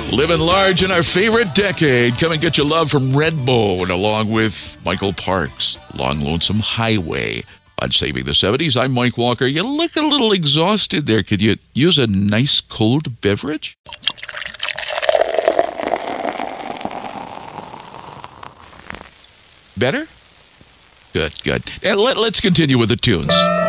Living large in our favorite decade. Come and get your love from Redbone, along with Michael Parks, Long Lonesome Highway. On Saving the 70s, I'm Mike Walker. You look a little exhausted there. Could you use a nice cold beverage? Better? Good. And let's continue with the tunes.